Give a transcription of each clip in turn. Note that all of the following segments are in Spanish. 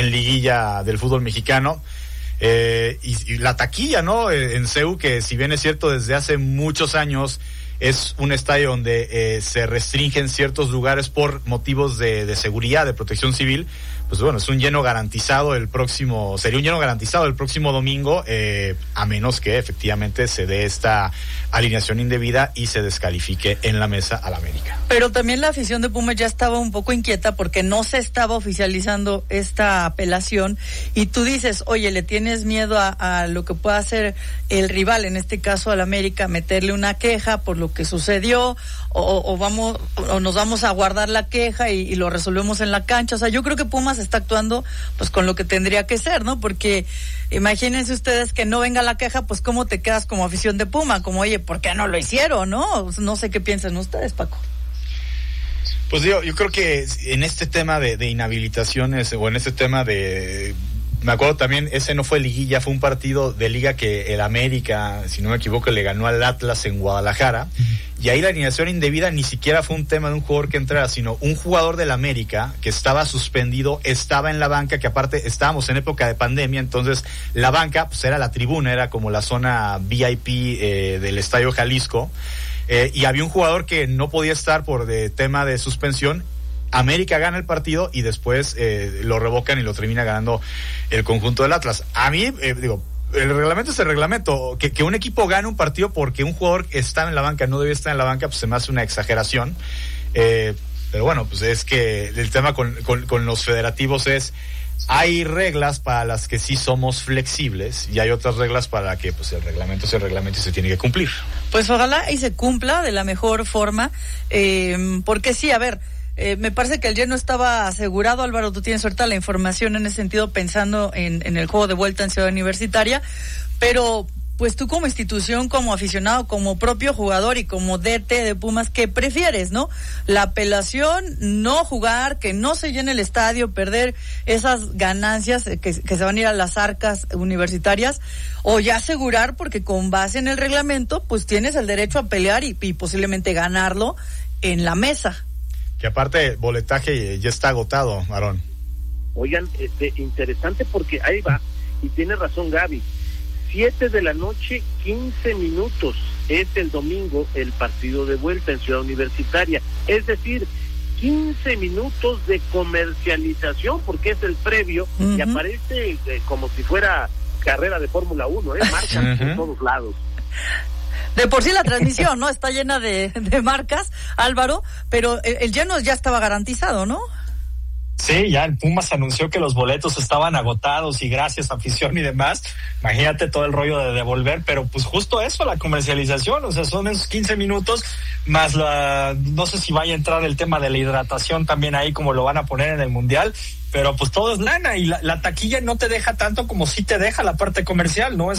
en liguilla del fútbol mexicano. Y la taquilla, ¿no? En CU, que si bien es cierto, desde hace muchos años es un estadio donde se restringen ciertos lugares por motivos de seguridad, de protección civil. Pues bueno, es un lleno garantizado sería un lleno garantizado el próximo domingo, a menos que efectivamente se dé esta alineación indebida y se descalifique en la mesa al América. Pero también la afición de Pumas ya estaba un poco inquieta porque no se estaba oficializando esta apelación, y tú dices, oye, le tienes miedo a lo que pueda hacer el rival, en este caso al América, meterle una queja por lo que sucedió, o nos vamos a guardar la queja y lo resolvemos en la cancha. O sea, yo creo que Pumas está actuando pues con lo que tendría que ser, ¿no? Porque imagínense ustedes que no venga la queja, pues cómo te quedas como afición de Puma, como, oye, ¿por qué no lo hicieron, no? No sé qué piensan ustedes, Paco. Pues yo creo que en este tema de inhabilitaciones, o en este tema me acuerdo también, ese no fue liguilla, fue un partido de liga que el América, si no me equivoco, le ganó al Atlas en Guadalajara, y ahí la alineación indebida ni siquiera fue un tema de un jugador que entrara, sino un jugador del América que estaba suspendido, estaba en la banca, que aparte estábamos en época de pandemia, entonces la banca pues era la tribuna, era como la zona VIP del Estadio Jalisco, y había un jugador que no podía estar por tema de suspensión. América gana el partido y después lo revocan y lo termina ganando el conjunto del Atlas. A mí, el reglamento es el reglamento. Que un equipo gane un partido porque un jugador está en la banca, no debe estar en la banca, pues se me hace una exageración. Pero bueno, pues es que el tema con los federativos es, hay reglas para las que sí somos flexibles y hay otras reglas para que pues el reglamento es el reglamento y se tiene que cumplir. Pues ojalá y se cumpla de la mejor forma, porque sí, a ver, me parece que el lleno estaba asegurado. Álvaro, tú tienes ahorita la información en ese sentido, pensando en el juego de vuelta en Ciudad Universitaria, pero pues tú como institución, como aficionado, como propio jugador y como DT de Pumas, ¿qué prefieres, no? La apelación, no jugar, que no se llene el estadio, perder esas ganancias que se van a ir a las arcas universitarias, o ya asegurar, porque con base en el reglamento, pues tienes el derecho a pelear y posiblemente ganarlo en la mesa. Que aparte, boletaje ya está agotado, Aarón. Oigan, interesante, porque ahí va, y tiene razón Gaby, 7 de la noche, 15 minutos, es el domingo el partido de vuelta en Ciudad Universitaria, es decir, 15 minutos de comercialización, porque es el previo, y aparece como si fuera carrera de Fórmula 1, marcas por todos lados. De por sí la transmisión, ¿no? Está llena de marcas, Álvaro, pero el lleno ya estaba garantizado, ¿no? Sí, ya el Pumas anunció que los boletos estaban agotados y gracias a afición y demás. Imagínate todo el rollo de devolver, pero pues justo eso, la comercialización, o sea, son esos 15 minutos más no sé si vaya a entrar el tema de la hidratación también ahí, como lo van a poner en el Mundial, pero pues todo es lana, y la taquilla no te deja tanto como sí te deja la parte comercial, ¿no?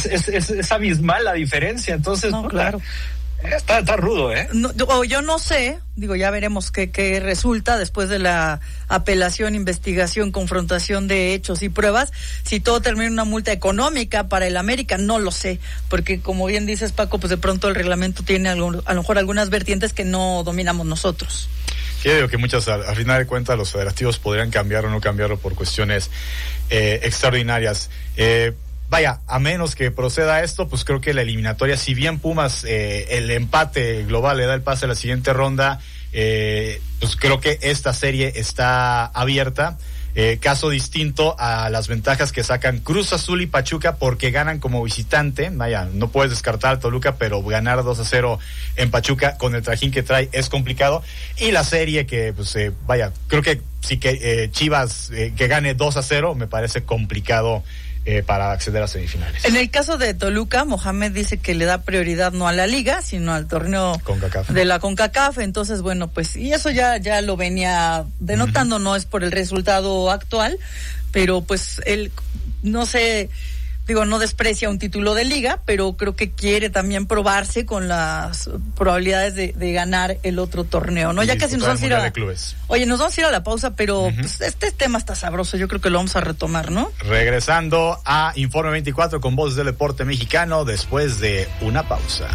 Es abismal la diferencia, entonces no, claro. Está rudo, ¿eh? No, yo no sé, ya veremos qué resulta después de la apelación, investigación, confrontación de hechos y pruebas. Si todo termina en una multa económica para el América, no lo sé, porque como bien dices, Paco, pues de pronto el reglamento tiene a lo mejor algunas vertientes que no dominamos nosotros. Sí, digo que muchas, al final de cuentas, los federativos podrían cambiar o no cambiarlo por cuestiones extraordinarias. Vaya, a menos que proceda esto, pues creo que la eliminatoria, si bien Pumas el empate global le da el pase a la siguiente ronda, pues creo que esta serie está abierta. Caso distinto a las ventajas que sacan Cruz Azul y Pachuca, porque ganan como visitante. Vaya, no puedes descartar a Toluca, pero ganar 2-0 en Pachuca con el trajín que trae es complicado. Y la serie que, pues, vaya, creo que sí que Chivas que gane 2-0 me parece complicado para acceder a semifinales. En el caso de Toluca, Mohamed dice que le da prioridad no a la liga, sino al torneo CONCACAF. De la CONCACAF. Entonces, bueno, pues, y eso ya lo venía denotando, no es por el resultado actual, pero pues él, no sé, no desprecia un título de liga, pero creo que quiere también probarse con las probabilidades de ganar el otro torneo, ¿no? Ya casi nos vamos a ir nos vamos a ir a la pausa, pero pues este tema está sabroso, yo creo que lo vamos a retomar, ¿no? Regresando a Informe 24 con Voces del Deporte Mexicano después de una pausa.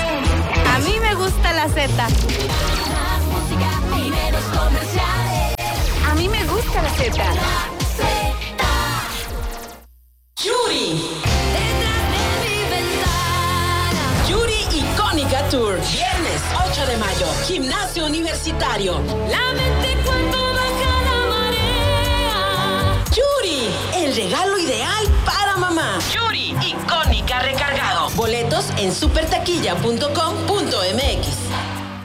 A mí me gusta la Z. Más música y menos comerciales. de mayo, Gimnasio Universitario. La mente cuando baja la marea. Yuri, el regalo ideal para mamá. Yuri, icónica recargado. Boletos en supertaquilla.com.mx.